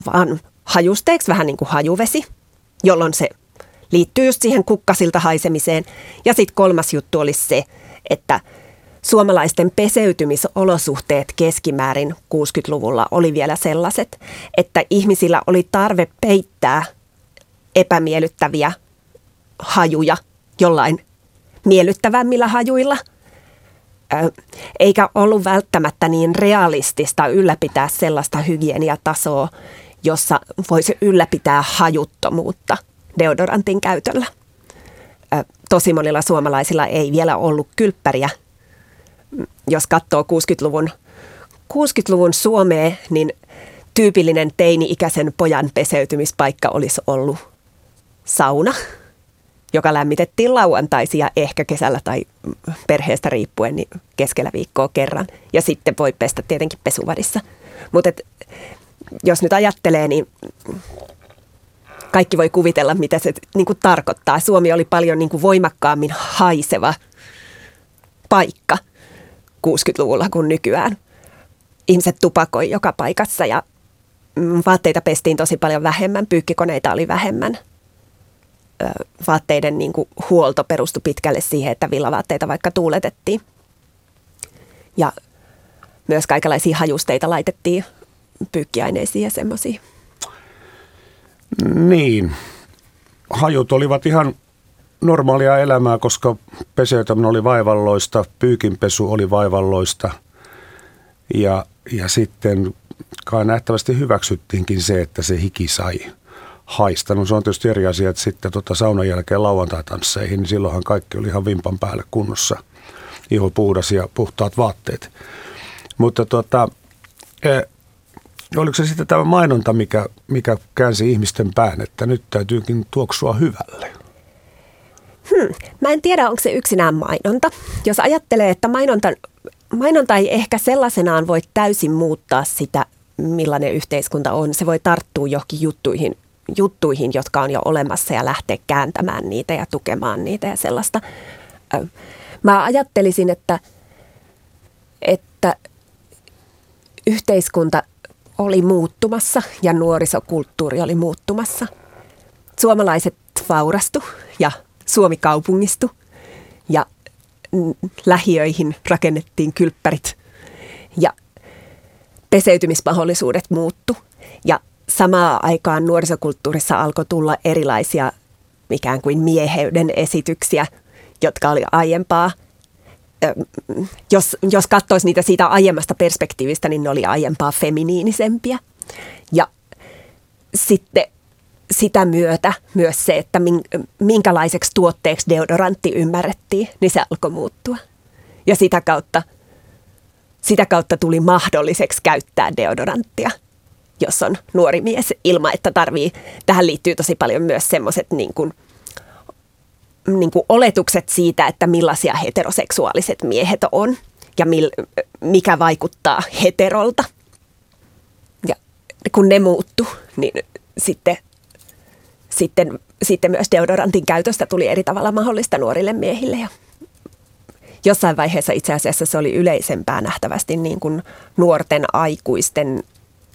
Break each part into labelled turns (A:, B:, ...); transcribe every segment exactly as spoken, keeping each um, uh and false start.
A: vaan hajusteeksi vähän niin kuin hajuvesi, jolloin se liittyy just siihen kukkasilta haisemiseen. Ja sitten kolmas juttu olisi se, että suomalaisten peseytymisolosuhteet keskimäärin kuusikymmentäluvulla oli vielä sellaiset, että ihmisillä oli tarve peittää epämiellyttäviä hajuja jollain miellyttävämmillä hajuilla. Eikä ollut välttämättä niin realistista ylläpitää sellaista hygieniatasoa, jossa voisi ylläpitää hajuttomuutta deodorantin käytöllä. Tosi monilla suomalaisilla ei vielä ollut kylppäriä. Jos katsoo kuusikymmentäluvun, kuusikymmentäluvun Suomea, niin tyypillinen teini-ikäisen pojan peseytymispaikka olisi ollut sauna, joka lämmitettiin lauantaisin ja ehkä kesällä tai perheestä riippuen niin keskellä viikkoa kerran. Ja sitten voi pestä tietenkin pesuvadissa. Mutta jos nyt ajattelee, niin kaikki voi kuvitella, mitä se niin kuin tarkoittaa. Suomi oli paljon niin kuin voimakkaammin haiseva paikka kuusikymmentäluvulla kuin nykyään. Ihmiset tupakoi joka paikassa ja vaatteita pestiin tosi paljon vähemmän, pyykkikoneita oli vähemmän. Vaatteiden niin kuin huolto perustui pitkälle siihen, että villavaatteita vaikka tuuletettiin. Ja myös kaikenlaisia hajusteita laitettiin pyykkiaineisiin ja semmoisia.
B: Niin. Hajut olivat ihan normaalia elämää, koska peseytäminen oli vaivalloista, pyykinpesu oli vaivalloista ja, ja sitten kai nähtävästi hyväksyttiinkin se, että se hiki sai haista. No se on tietysti eri asia, että sitten tota saunan jälkeen lauantai-tansseihin, niin silloinhan kaikki oli ihan vimpan päälle kunnossa. Iho puhdas ja puhtaat vaatteet. Mutta tota, eh, oliko se sitten tämä mainonta, mikä, mikä käänsi ihmisten pään, että nyt täytyykin tuoksua hyvälle?
A: Hmm. Mä en tiedä, onko se yksinään mainonta. Jos ajattelee, että mainonta, mainonta ei ehkä sellaisenaan voi täysin muuttaa sitä, millainen yhteiskunta on. Se voi tarttua johonkin juttuihin, juttuihin, jotka on jo olemassa ja lähteä kääntämään niitä ja tukemaan niitä ja sellaista. Mä ajattelisin, että, että yhteiskunta oli muuttumassa ja nuorisokulttuuri oli muuttumassa. Suomalaiset vaurastu ja Suomi kaupungistui ja lähiöihin rakennettiin kylppärit ja peseytymismahdollisuudet muuttu. Ja samaan aikaan nuorisokulttuurissa alkoi tulla erilaisia ikään kuin mieheyden esityksiä, jotka oli aiempaa. Jos, jos katsoisi niitä siitä aiemmasta perspektiivistä, niin ne oli aiempaa feminiinisempia. Ja sitten sitä myötä myös se, että minkälaiseksi tuotteeksi deodorantti ymmärrettiin, niin se alkoi muuttua. Ja sitä kautta, sitä kautta tuli mahdolliseksi käyttää deodoranttia, jos on nuori mies, ilman että tarvii. Tähän liittyy tosi paljon myös semmoiset niin kuin, niin kuin oletukset siitä, että millaisia heteroseksuaaliset miehet on ja mil, mikä vaikuttaa heterolta. Ja kun ne muuttu, niin sitten... Sitten, sitten myös deodorantin käytöstä tuli eri tavalla mahdollista nuorille miehille. Ja jossain vaiheessa itse asiassa se oli yleisempää nähtävästi niin kuin nuorten aikuisten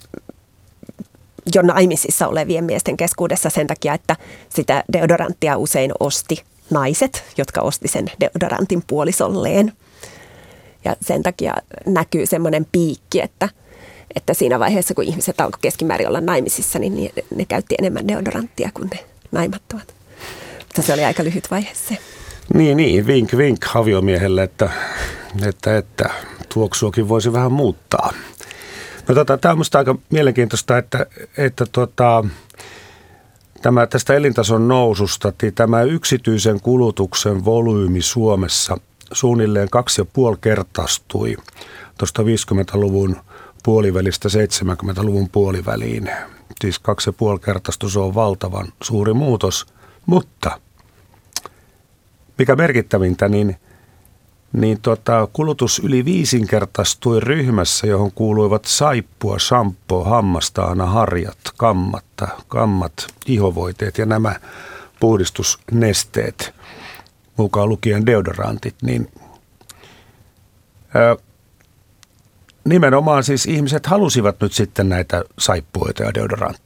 A: jo naimisissa olevien miesten keskuudessa sen takia, että sitä deodoranttia usein osti naiset, jotka osti sen deodorantin puolisolleen. Ja sen takia näkyy semmoinen piikki, että Että siinä vaiheessa, kun ihmiset alkoi keskimäärin olla naimisissa, niin ne käytti enemmän deodoranttia kuin ne naimattomat. Mutta se oli aika lyhyt vaihe se.
B: Niin, niin. Vink, vink aviomiehelle, että, että, että tuoksuakin voisi vähän muuttaa. No tota, tämä on minusta aika mielenkiintoista, että, että tota, tämä, tästä elintason noususta, tämä yksityisen kulutuksen volyymi Suomessa suunnilleen kaksi ja puoli kertaistui tuosta viisikymmentäluvun puolivälistä seitsemänkymmentäluvun puoliväliin. Siis kaksi ja puoli kertaistus on valtavan suuri muutos, mutta mikä merkittävintä, niin, niin tota, kulutus yli viisinkertaistui ryhmässä, johon kuuluivat saippua, shampoo, hammastaana, harjat, kammat, kammat, ihovoiteet ja nämä puhdistusnesteet, mukaan lukien deodorantit, niin ää, nimenomaan siis ihmiset halusivat nyt sitten näitä saippuoita ja deodorantteja.